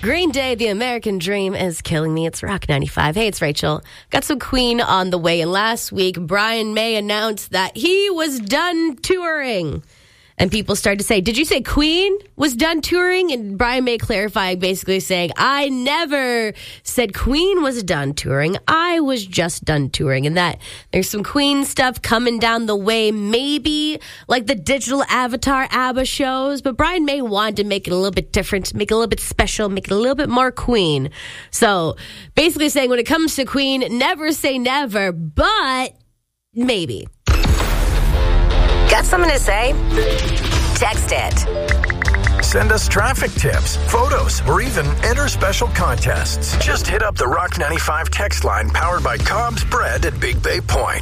Green Day, The American Dream is killing me. It's Rock 95. Hey, it's Rachel. Got some Queen on the way. And last week, Brian May announced that he was done touring. And people started to say, did you say Queen was done touring? And Brian May clarified, basically saying, I never said Queen was done touring. I was just done touring. And that there's some Queen stuff coming down the way, maybe like the digital avatar ABBA shows. But Brian May wanted to make it a little bit different, make it a little bit special, make it a little bit more Queen. So basically saying when it comes to Queen, never say never, but maybe. Got something to say? Text it. Send us traffic tips, photos, or even enter special contests. Just hit up the Rock 95 text line powered by Cobb's Bread at Big Bay Point.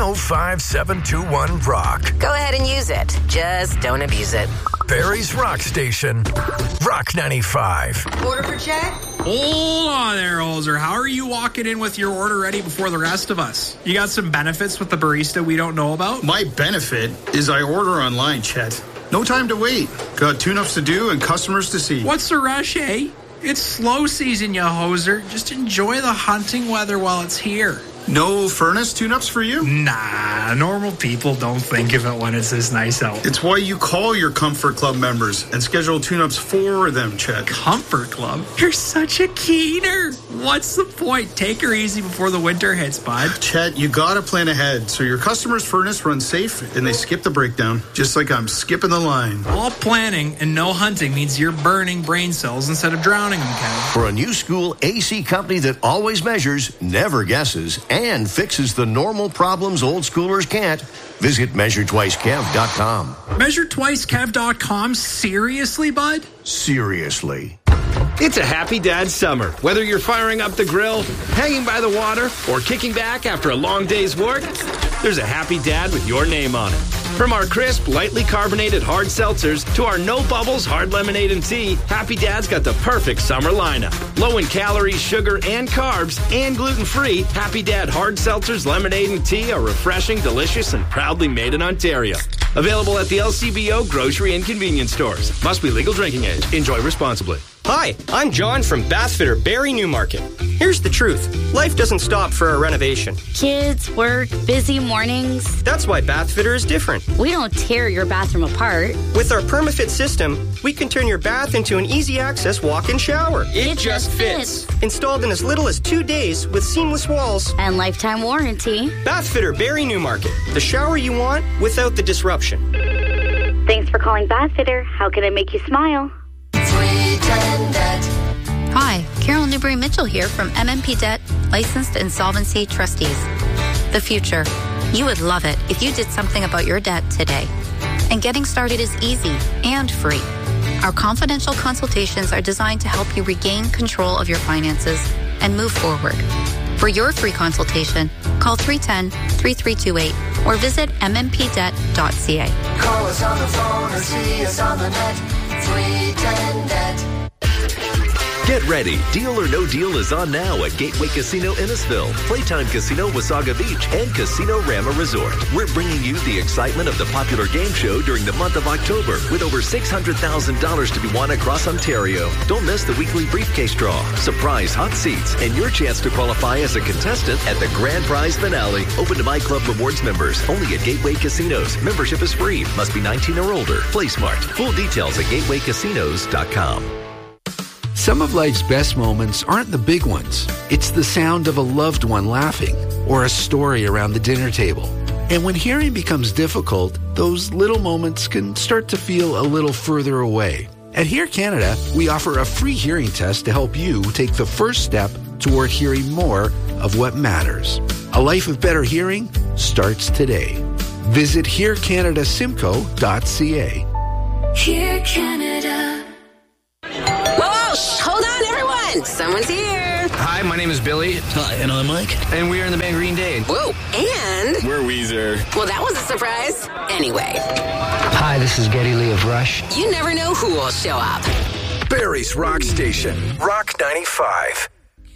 705-721-ROCK. Go ahead and use it. Just don't abuse it. Barrie's Rock Station. Rock 95. Order for check? Hold on there, Holzer. How are you walking in with your order ready before the rest of us? You got some benefits with the barista we don't know about? My benefit is I order online, Chet. No time to wait. Got tune-ups to do and customers to see. What's the rush, eh? It's slow season, you hoser. Just enjoy the hunting weather while it's here. No furnace tune-ups for you? Nah, normal people don't think of it when it's this nice out. It's why you call your Comfort Club members and schedule tune-ups for them, Chet. Comfort Club? You're such a keener. What's the point? Take her easy before the winter hits, bud. Chet, you gotta plan ahead so your customer's furnace runs safe and they skip the breakdown, just like I'm skipping the line. All planning and no hunting means you're burning brain cells instead of drowning them, Kev. For a new school AC company that always measures, never guesses, and fixes the normal problems old schoolers can't, visit MeasureTwiceKev.com. MeasureTwiceKev.com? Seriously, bud? Seriously. It's a happy dad summer. Whether you're firing up the grill, hanging by the water, or kicking back after a long day's work, there's a happy dad with your name on it. From our crisp, lightly carbonated hard seltzers to our no bubbles hard lemonade and tea, Happy Dad's got the perfect summer lineup. Low in calories, sugar, and carbs, and gluten-free, Happy Dad hard seltzers, lemonade, and tea are refreshing, delicious, and proudly made in Ontario. Available at the LCBO grocery and convenience stores. Must be legal drinking age. Enjoy responsibly. Hi, I'm John from Bathfitter Barrie Newmarket. Here's the truth. Life doesn't stop for a renovation. Kids, work, busy mornings. That's why Bathfitter is different. We don't tear your bathroom apart. With our PermaFit system, we can turn your bath into an easy-access walk-in shower. It just fits. Installed in as little as 2 days with seamless walls. And lifetime warranty. Bathfitter Barrie Newmarket. The shower you want without the disruption. Thanks for calling Bathfitter. How can I make you smile? Hi, Carol Newberry-Mitchell here from MMP Debt, Licensed Insolvency Trustees. The future. You would love it if you did something about your debt today. And getting started is easy and free. Our confidential consultations are designed to help you regain control of your finances and move forward. For your free consultation, call 310-3328 or visit mmpdebt.ca. Call us on the phone or see us on the net. 310-DEBT. Get ready. Deal or No Deal is on now at Gateway Casino Innisfil, Playtime Casino Wasaga Beach, and Casino Rama Resort. We're bringing you the excitement of the popular game show during the month of October with over $600,000 to be won across Ontario. Don't miss the weekly briefcase draw, surprise hot seats, and your chance to qualify as a contestant at the grand prize finale. Open to My Club Rewards members only at Gateway Casinos. Membership is free. Must be 19 or older. Play smart. Full details at gatewaycasinos.com. Some of life's best moments aren't the big ones. It's the sound of a loved one laughing or a story around the dinner table. And when hearing becomes difficult, those little moments can start to feel a little further away. At Hear Canada, we offer a free hearing test to help you take the first step toward hearing more of what matters. A life of better hearing starts today. Visit hearcanadasimco.ca. Hear Canada. Hold on, everyone. Someone's here. Hi, my name is Billy. Hi, and I'm Mike. And we are in the band Green Day. Whoa, and... We're Weezer. Well, that was a surprise. Anyway. Hi, this is Geddy Lee of Rush. You never know who will show up. Barrie's Rock Station. Rock 95.